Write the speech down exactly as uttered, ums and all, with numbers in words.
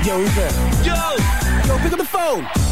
Yo, who's that? Yo! Yo, pick up the phone.